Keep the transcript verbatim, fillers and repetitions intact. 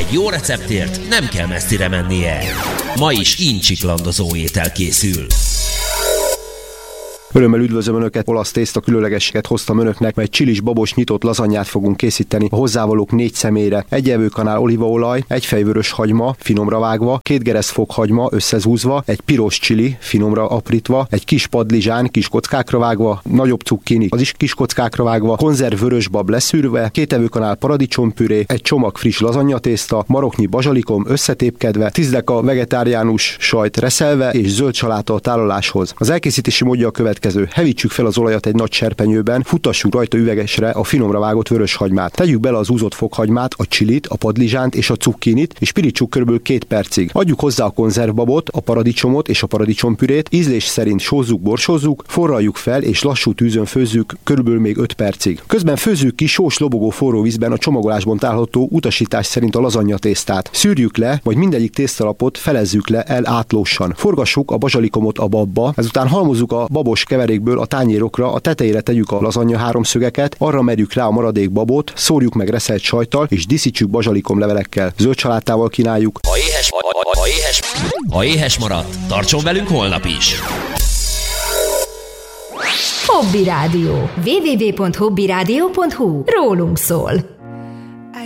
Egy jó receptért nem kell messzire mennie. Ma is incsiklandozó étel készül. Örömmel üdvözlöm Önöket, olasz tészta különlegességet hoztam Önöknek, mert csilis babos nyitott lazanyát fogunk készíteni. A hozzávalók négy személyre: egy evőkanál olívaolaj, egy fejvörös hagyma, finomra vágva, két geresztfog hagyma összezúzva, egy piros csili, finomra aprítva, egy kis padlizsán, kis kockákra vágva, nagyobb cukkini, az is kis kockákra vágva, konzerv vörösbab leszűrve, két evőkanál paradicsompüré, egy csomag friss lazanyatészta, maroknyi bazsalikom összetépkedve, tíz deka vegetáriánus sajt reszelve és zöld saláta a tálaláshoz. Az elkészítési módja a következő. Hevítsük fel az olajat egy nagy serpenyőben, futtassuk rajta üvegesre a finomra vágott vöröshagymát. Tegyük bele az úzott fokhagymát, a csilit, a padlizsánt és a cukkinit, és pirítsuk körülbelül két percig. Adjuk hozzá a konzervbabot, a paradicsomot és a paradicsompürét, ízlés szerint sózzuk, borsózzuk, forraljuk fel és lassú tűzön főzzük körülbelül még öt percig. Közben főzzük ki sós lobogó forró vízben a csomagolásban található utasítás szerint a lazanyatésztát. Szűrjük le, vagy mindegyik tésztalapot felezzük le el átlósan. Forgassuk a bazsalikomot a babba, ezután halmozzuk a babos keverékből a tányérokra, a tetejére tegyük a lazanya háromszögeket, arra merjük rá a maradék babot, szórjuk meg reszelt sajttal, és díszítsük bazsalikom levelekkel. Zöld salátával kínáljuk. Ha éhes, ha, ha, ha éhes, ha éhes maradt, tartson velünk holnap is! Hobby Rádió. double-u double-u double-u pont hobby rádió pont hu. Rólunk szól.